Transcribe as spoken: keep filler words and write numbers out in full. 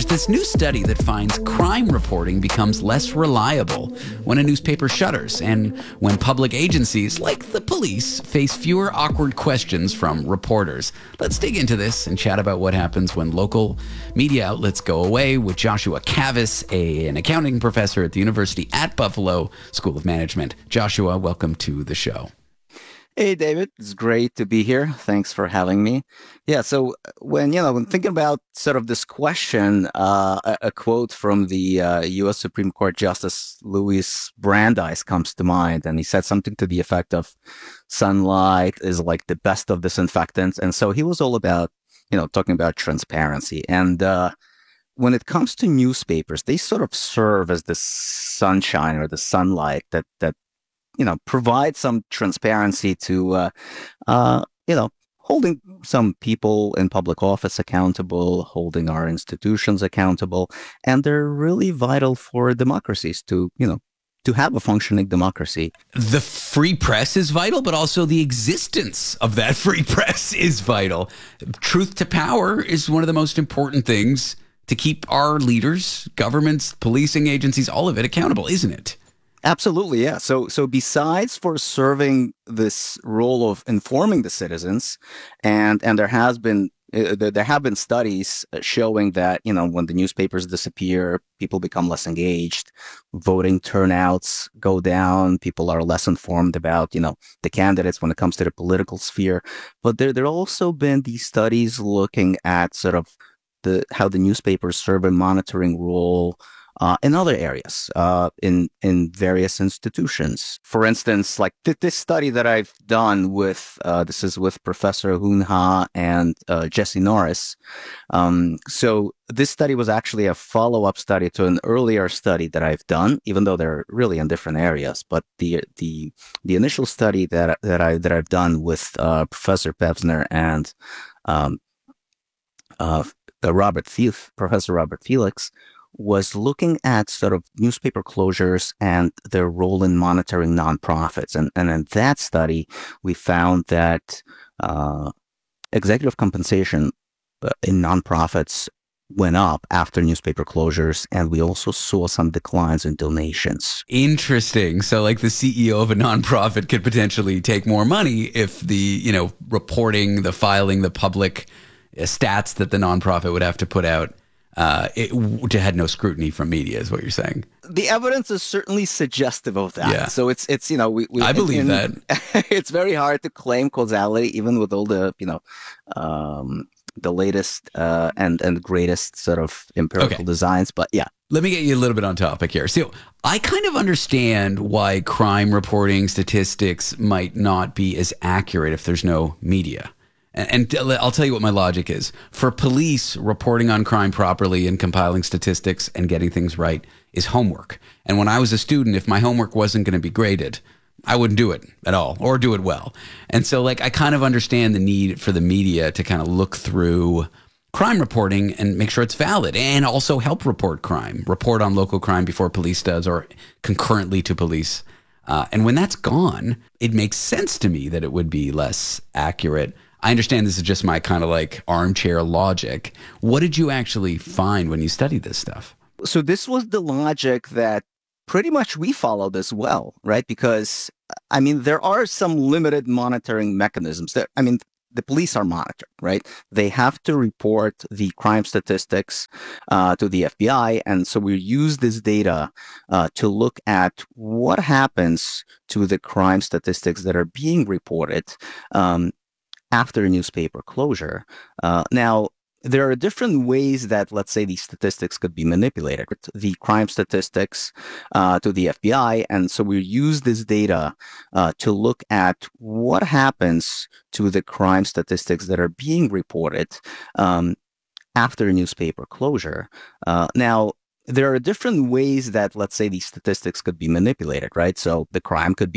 this new study that finds crime reporting becomes less reliable when a newspaper shutters and when public agencies like the police face fewer awkward questions from reporters. Let's dig into this and chat about what happens when local media outlets go away with Joshua Kavis, a, an accounting professor at the University at Buffalo School of Management. Joshua, welcome to the show. Hey, David. It's great to be here. Thanks for having me. Yeah, so when, you know, when thinking about sort of this question, uh, a, a quote from the uh, U S Supreme Court Justice Louis Brandeis comes to mind, and he said something to the effect of sunlight is like the best of disinfectants. And so he was all about, you know, talking about transparency. And uh, when it comes to newspapers, they sort of serve as the sunshine or the sunlight that that you know, provide some transparency to, uh, uh, you know, holding some people in public office accountable, holding our institutions accountable. And they're really vital for democracies to, you know, to have a functioning democracy. The free press is vital, but also the existence of that free press is vital. Truth to power is one of the most important things to keep our leaders, governments, policing agencies, all of it accountable, isn't it? Absolutely, yeah. So, so besides for serving this role of informing the citizens, and and there has been uh, there have been studies showing that, you know, when the newspapers disappear, people become less engaged, voting turnouts go down, people are less informed about, you know, the candidates when it comes to the political sphere. But there there also been these studies looking at sort of the how the newspapers serve a monitoring role Uh, in other areas, uh, in in various institutions. For instance, like th- this study that I've done with, uh, this is with Professor Hoon Ha and uh, Jesse Norris. Um, so this study was actually a follow-up study to an earlier study that I've done, even though they're really in different areas. But the the the initial study that that I that I've done with uh, Professor Pevsner and um, uh, Robert Fe- Professor Robert Felix was looking at sort of newspaper closures and their role in monitoring nonprofits. And, and in that study, we found that uh, executive compensation in nonprofits went up after newspaper closures, and we also saw some declines in donations. Interesting. So like the C E O of a nonprofit could potentially take more money if the, you know, reporting, the filing, the public stats that the nonprofit would have to put out Uh, it had no scrutiny from media, is what you're saying. The evidence is certainly suggestive of that. Yeah. So it's it's you know we, we I believe in, that it's very hard to claim causality, even with all the you know um, the latest uh, and and greatest sort of empirical okay. designs. But yeah, let me get you a little bit on topic here. So I kind of understand why crime reporting statistics might not be as accurate if there's no media. And I'll tell you what my logic is. For police, reporting on crime properly and compiling statistics and getting things right is homework. And when I was a student, if my homework wasn't going to be graded, I wouldn't do it at all or do it well. And so like I kind of understand the need for the media to kind of look through crime reporting and make sure it's valid and also help report crime, report on local crime before police does or concurrently to police. Uh, and when that's gone, it makes sense to me that it would be less accurate. I understand this is just my kind of like armchair logic. What did you actually find when you studied this stuff? So this was the logic that pretty much we followed as well, right? Because, I mean, there are some limited monitoring mechanisms that, I mean, the police are monitored, right? They have to report the crime statistics uh, to the F B I. And so we use this data uh, to look at what happens to the crime statistics that are being reported um, after a newspaper closure. Uh, now, there are different ways that, let's say, these statistics could be manipulated. The crime statistics uh, to the F B I. And so we use this data uh, to look at what happens to the crime statistics that are being reported um, after a newspaper closure. Uh, now, there are different ways that, let's say, these statistics could be manipulated, right? So the crime could